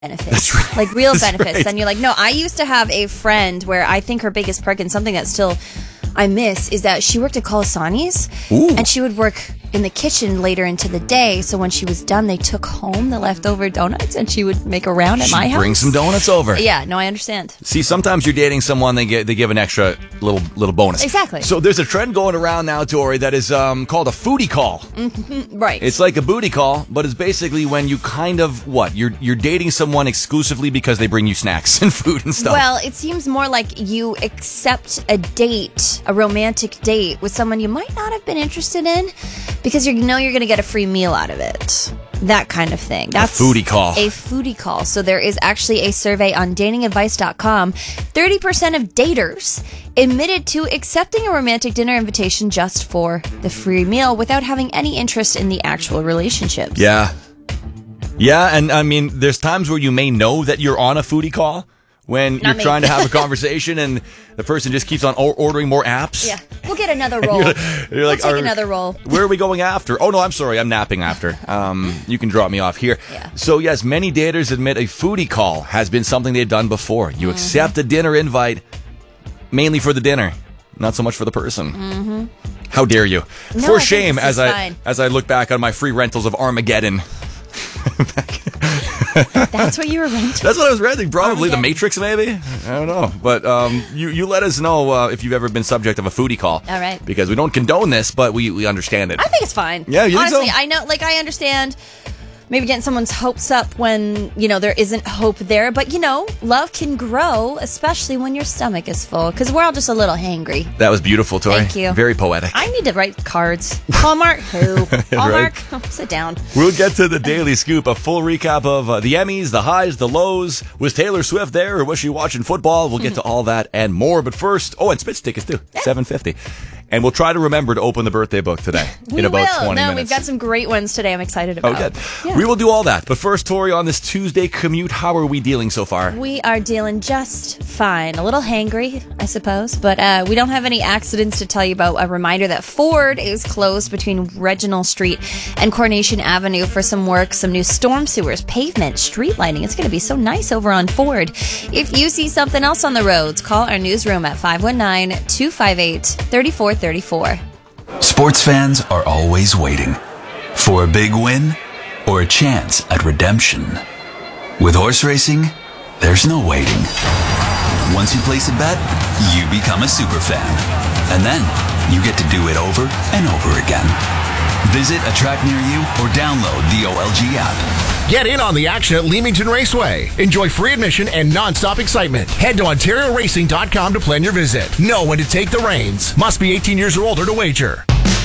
benefits. That's right. Like real That's benefits. right. And you're like, no, I used to have a friend where I think her biggest perk, and something that still I miss, is that she worked at Colasani's. Ooh. And she would work in the kitchen later into the day. So when she was done, they took home the leftover donuts and she would make a round at my house. Bring some donuts over. Yeah, no, I understand. See, sometimes you're dating someone, they give an extra little bonus. Exactly. So there's a trend going around now, Tori, that is called a foodie call. Right. It's like a booty call, but it's basically when you kind of you're dating someone exclusively because they bring you snacks and food and stuff. Well, it seems more like you accept a date, a romantic date with someone you might not have been interested in because you know you're going to get a free meal out of it. That kind of thing. That's a foodie call. A foodie call. So there is actually a survey on datingadvice.com. 30% of daters admitted to accepting a romantic dinner invitation just for the free meal without having any interest in the actual relationships. Yeah, and I mean, there's times where you may know that you're on a foodie call when Not you're me. trying to have a conversation and the person just keeps on ordering more apps. Yeah. We'll get another roll. You're like, we'll take another roll. Where are we going after? Oh, no, I'm sorry. I'm napping after. You can drop me off here. Yeah. So, yes, many daters admit a foodie call has been something they've done before. You accept a dinner invite mainly for the dinner, not so much for the person. How dare you? No, For I think shame, this is fine. as I look back on my free rentals of Armageddon. That's what you were renting. That's what I was renting. Probably The Armageddon. Matrix, maybe. I don't know. But you let us know if you've ever been subject of a foodie call. All right. Because we don't condone this, but we understand it. I think it's fine. Yeah, you think so? Honestly, I know, like, I understand maybe getting someone's hopes up when, there isn't hope there. But, love can grow, especially when your stomach is full, because we're all just a little hangry. That was beautiful, Tori. Thank you. Very poetic. I need to write cards. Hallmark, who? Hallmark, sit down. We'll get to the Daily Scoop, a full recap of the Emmys, the highs, the lows. Was Taylor Swift there or was she watching football? We'll get to all that and more. But first, and Spitz tickets too, $7.50. And we'll try to remember to open the birthday book today in about 20 minutes. We've got some great ones today I'm excited about. Oh, good. Yeah. We will do all that. But first, Tori, on this Tuesday commute, how are we dealing so far? We are dealing just fine. A little hangry, I suppose, but we don't have any accidents to tell you about. A reminder that Ford is closed between Reginald Street and Coronation Avenue for some work, some new storm sewers, pavement, street lighting. It's going to be so nice over on Ford. If you see something else on the roads, call our newsroom at 519-258-3434. Sports fans are always waiting for a big win or a chance at redemption. With horse racing, there's no waiting. Once you place a bet, you become a super fan. And then you get to do it over and over again. Visit a track near you or download the OLG app. Get in on the action at Leamington Raceway. Enjoy free admission and non-stop excitement. Head to OntarioRacing.com to plan your visit. Know when to take the reins. Must be 18 years or older to wager.